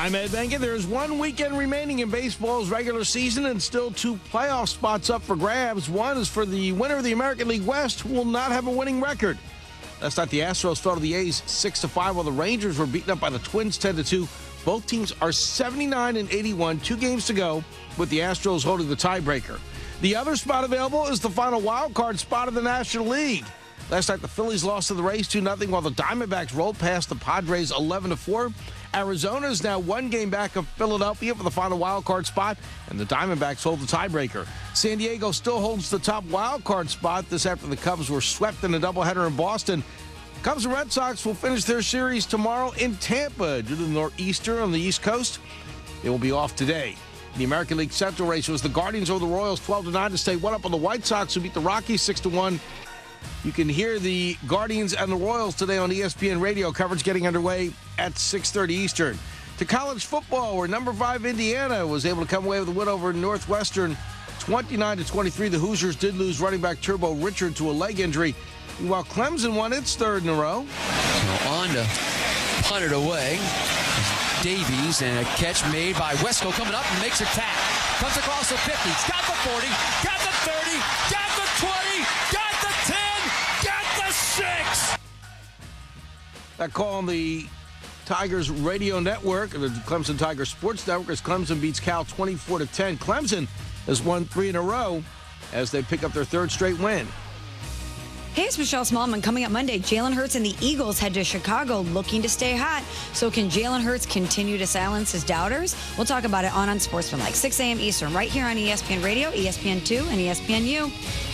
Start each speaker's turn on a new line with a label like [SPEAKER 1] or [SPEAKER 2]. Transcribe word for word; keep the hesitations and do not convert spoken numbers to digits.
[SPEAKER 1] I'm Ed Benkin. There's one weekend remaining in baseball's regular season and still two playoff spots up for grabs. One is for the winner of the American League West, who will not have a winning record. Last night, the Astros fell to the A's six to five, while the Rangers were beaten up by the Twins ten to two. Both teams are seventy-nine and eighty-one, two games to go, with the Astros holding the tiebreaker. The other spot available is the final wild card spot of the National League. Last night, the Phillies lost to the Rays two nothing, while the Diamondbacks rolled past the Padres eleven to four. Arizona is now one game back of Philadelphia for the final wild card spot, and the Diamondbacks hold the tiebreaker. San Diego still holds the top wild card spot. This after the Cubs were swept in a doubleheader in Boston. Cubs and Red Sox will finish their series tomorrow in Tampa due to the nor'easter on the East Coast. They will be off today. The American League Central race was the Guardians over the Royals twelve to nine to stay one up on the White Sox, who beat the Rockies six to one. You can hear the Guardians and the Royals today on E S P N Radio. Coverage getting underway at six thirty Eastern. To college football, where number five Indiana was able to come away with a win over Northwestern twenty-nine to twenty-three. The Hoosiers did lose running back Turbo Richard to a leg injury, while Clemson won its third in a row.
[SPEAKER 2] So on to punt it away. Davies, and a catch made by Wesco coming up and makes a tap. Comes across the fifty, got the forty, got the thirty, got the twenty, got the ten, got the six.
[SPEAKER 1] That call on the Tigers radio network, the Clemson Tigers Sports Network, as Clemson beats Cal twenty-four to ten. Clemson has won three in a row as they pick up their third straight win.
[SPEAKER 3] Hey, it's Michelle Smallman. Coming up Monday, Jalen Hurts and the Eagles head to Chicago looking to stay hot. So can Jalen Hurts continue to silence his doubters? We'll talk about it on Unsportsmanlike, six a.m. Eastern, right here on E S P N Radio, E S P N two, and E S P N U.